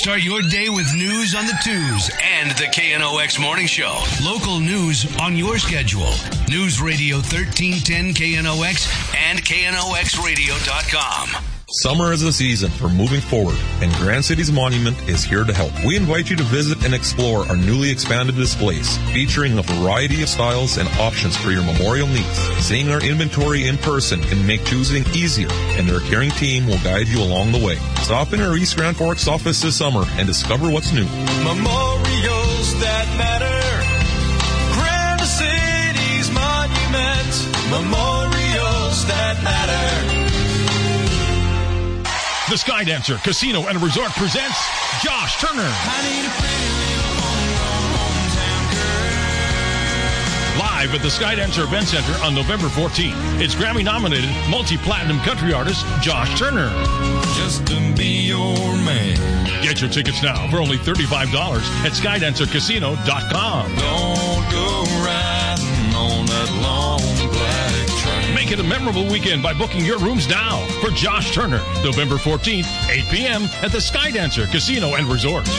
Start your day with news on the twos and the KNOX Morning Show. Local news on your schedule. News Radio 1310 KNOX and KNOXradio.com. Summer is the season for moving forward, and Grand Cities Monument is here to help. We invite you to visit and explore our newly expanded displays, featuring a variety of styles and options for your memorial needs. Seeing our inventory in person can make choosing easier, and their caring team will guide you along the way. Stop in our East Grand Forks office this summer and discover what's new. Memorials that matter. Grand Cities Monument. Memorials that matter. The Skydancer Casino and Resort presents Josh Turner. Live at the Skydancer Event Center on November 14th. It's Grammy-nominated multi-platinum country artist Josh Turner. Just to be your man. Get your tickets now for only $35 at SkydancerCasino.com. Don't go riding on that long black train. Make it a memorable weekend by booking your rooms now for Josh Turner, November 14th, 8 p.m. at the Skydancer Casino and Resort.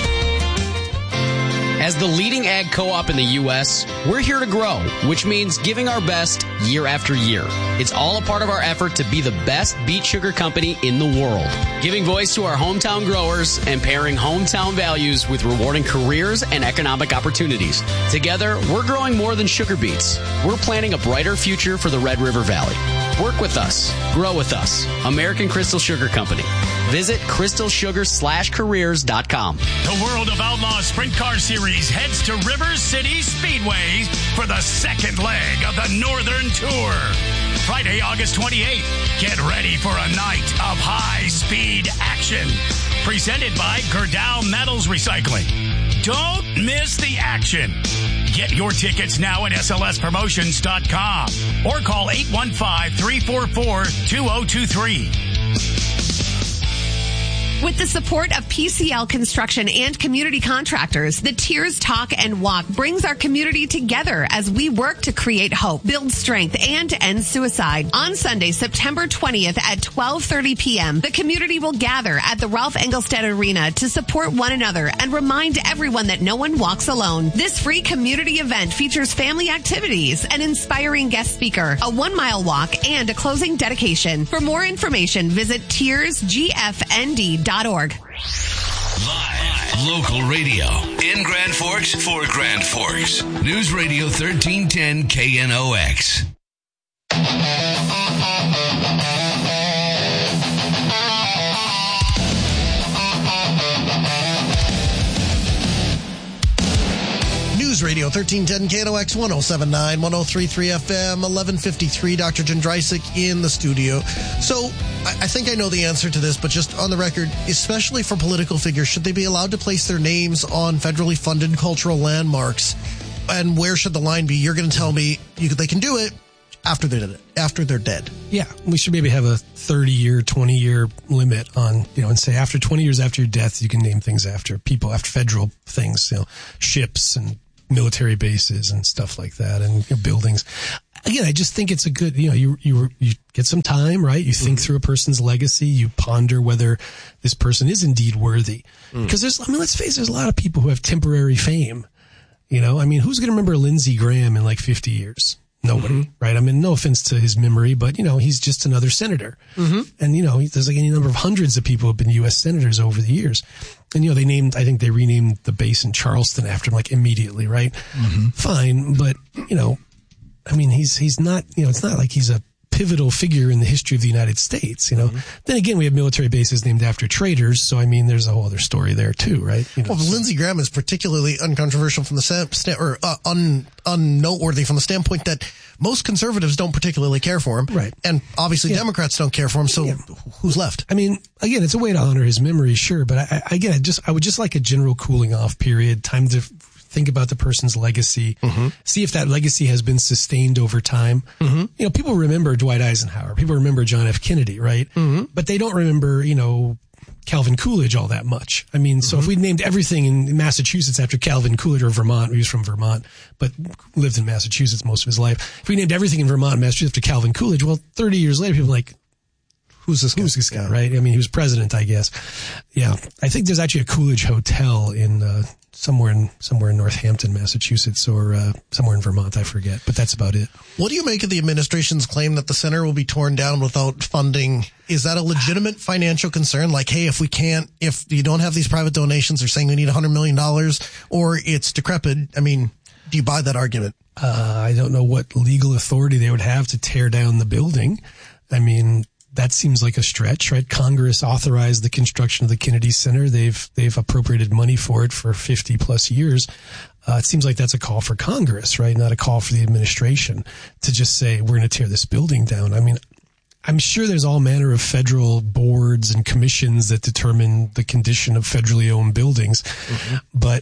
As the leading ag co-op in the U.S., we're here to grow, which means giving our best year after year. It's all a part of our effort to be the best beet sugar company in the world, giving voice to our hometown growers and pairing hometown values with rewarding careers and economic opportunities. Together, we're growing more than sugar beets. We're planning a brighter future for the Red River Valley. Work with us. Grow with us. American Crystal Sugar Company. Visit crystalsugar/careers.com. The World of Outlaws Sprint Car Series heads to River City Speedway for the second leg of the Northern Tour. Friday, August 28th. Get ready for a night of high-speed action. Presented by Gerdau Metals Recycling. Don't miss the action. Get your tickets now at slspromotions.com or call 815-344-2023. With the support of PCL Construction and community contractors, the Tears Talk and Walk brings our community together as we work to create hope, build strength, and end suicide. On Sunday, September 20th at 12:30 p.m., the community will gather at the Ralph Engelstad Arena to support one another and remind everyone that no one walks alone. This free community event features family activities, an inspiring guest speaker, a 1-mile walk, and a closing dedication. For more information, visit tearsgfnd.org. Live, local radio in Grand Forks for Grand Forks. News Radio 1310 KNOX. News Radio 1310 KNOX 1079 1033 FM 1153. Dr. Jendrysik in the studio. So I think I know the answer to this, but just on the record, especially for political figures, should they be allowed to place their names on federally funded cultural landmarks? And where should the line be? You're going to tell me they can do it after they're dead. Yeah, we should maybe have a 30-year, 20-year limit on, and say after 20 years after your death, you can name things after people, after federal things, ships and military bases and stuff like that, and buildings. Again, I just think it's a good, you get some time, right? You think through a person's legacy, you ponder whether this person is indeed worthy. Because let's face it, there's a lot of people who have temporary fame. Who's going to remember Lindsey Graham in like 50 years? Nobody, right? No offense to his memory, but, he's just another senator. And, there's like any number of hundreds of people who have been U.S. senators over the years. And, they renamed the base in Charleston after him, like, immediately, right? Fine. But, he's not, it's not like he's a pivotal figure in the history of the United States, Then again, we have military bases named after traitors. So, there's a whole other story there too, right? Lindsey Graham is particularly uncontroversial from the unnoteworthy from the standpoint that most conservatives don't particularly care for him. Right. And obviously Democrats don't care for him. So who's left? Again, it's a way to honor his memory, sure. But I would just like a general cooling off period, time to think about the person's legacy, see if that legacy has been sustained over time. People remember Dwight Eisenhower. People remember John F. Kennedy, right? But they don't remember, Calvin Coolidge all that much. So if we named everything in Massachusetts after Calvin Coolidge, or Vermont, he was from Vermont, but lived in Massachusetts most of his life. If we named everything in Vermont and Massachusetts after Calvin Coolidge, well, 30 years later, people are like, Who's this guy? Yeah. Right? I mean, he was president, I guess. Yeah. I think there's actually a Coolidge Hotel in somewhere in Northampton, Massachusetts, or somewhere in Vermont. I forget, but that's about it. What do you make of the administration's claim that the center will be torn down without funding? Is that a legitimate financial concern? Like, hey, if you don't have these private donations, they're saying we need $100 million, or it's decrepit. I mean, do you buy that argument? I don't know what legal authority they would have to tear down the building. I mean, that seems like a stretch, right? Congress authorized the construction of the Kennedy Center. They've appropriated money for it for 50 plus years. It seems like that's a call for Congress, right? Not a call for the administration to just say, we're going to tear this building down. I mean, I'm sure there's all manner of federal boards and commissions that determine the condition of federally owned buildings. Mm-hmm. But,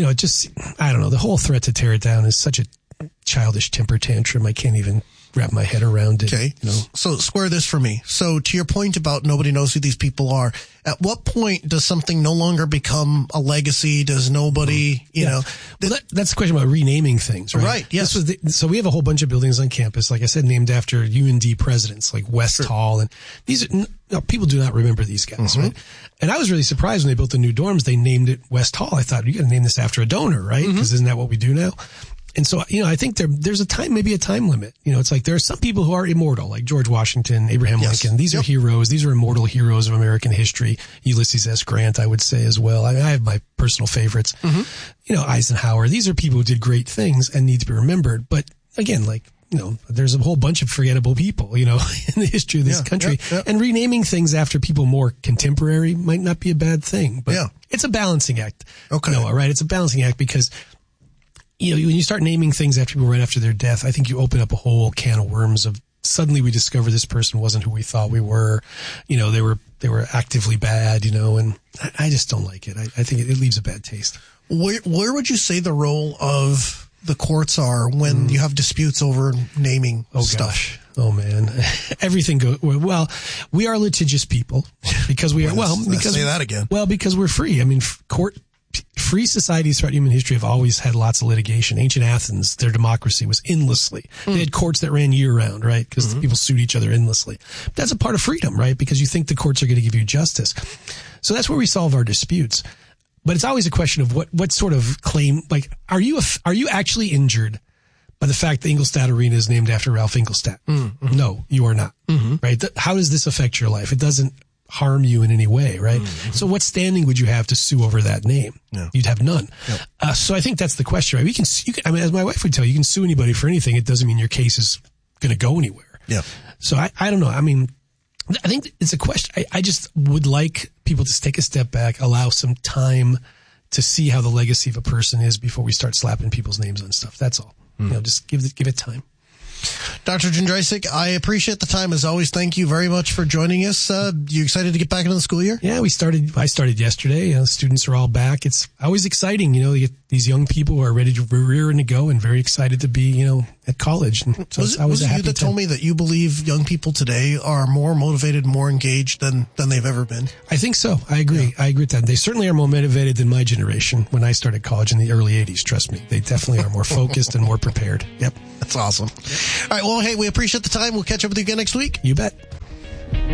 I don't know. The whole threat to tear it down is such a childish temper tantrum. I can't even wrap my head around it. Okay. So square this for me. So to your point about nobody knows who these people are, at what point does something no longer become a legacy? Does nobody, know? Well, that's the question about renaming things, right? Right. Yes. So we have a whole bunch of buildings on campus, like I said, named after UND presidents like West Hall. And these are, people do not remember these guys, mm-hmm. right? And I was really surprised when they built the new dorms, they named it West Hall. I thought, you got to name this after a donor, right? Because isn't that what we do now? And so, I think there's a time limit. It's like there are some people who are immortal, like George Washington, Abraham Lincoln. These are heroes. These are immortal heroes of American history. Ulysses S. Grant, I would say as well. I have my personal favorites. Mm-hmm. Eisenhower. These are people who did great things and need to be remembered. But again, there's a whole bunch of forgettable people, in the history of this country. Yeah. And renaming things after people more contemporary might not be a bad thing. But it's a balancing act. Okay. Noah, right? It's a balancing act because when you start naming things after people right after their death, I think you open up a whole can of worms of suddenly we discover this person wasn't who we thought we were. They were actively bad, and I just don't like it. I think it leaves a bad taste. Where would you say the role of the courts are when you have disputes over naming stuff? Gosh. Oh man, everything goes well. We are litigious people because we are say that again. Well, because we're free. I mean, free societies throughout human history have always had lots of litigation. Ancient Athens, their democracy was endlessly. They had courts that ran year round, right? Because people sued each other endlessly. That's a part of freedom, right? Because you think the courts are going to give you justice. So that's where we solve our disputes. But it's always a question of what sort of claim, like, are you actually injured by the fact that Ingolstadt Arena is named after Ralph Ingolstadt? Mm-hmm. No, you are not, right? How does this affect your life? It doesn't harm you in any way, right? Mm-hmm. So what standing would you have to sue over that name? Yeah. You'd have none. Yep. So I think that's the question, right? You can, I mean, as my wife would tell you, you can sue anybody for anything. It doesn't mean your case is going to go anywhere. Yeah. So I don't know. I mean, I think it's a question. I just would like people to take a step back, allow some time to see how the legacy of a person is before we start slapping people's names on stuff. That's all. Just give it time. Dr. Jędrysek, I appreciate the time as always. Thank you very much for joining us. You excited to get back into the school year? Yeah, I started yesterday. Students are all back. It's always exciting. You get these young people who are ready to rear and to go and very excited to be, at college. And so was it you that told me that you believe young people today are more motivated, more engaged than they've ever been? I think so. I agree. Yeah. I agree with that. They certainly are more motivated than my generation when I started college in the early 80s. Trust me. They definitely are more focused and more prepared. Yep. That's awesome. All right. Well, hey, we appreciate the time. We'll catch up with you again next week. You bet.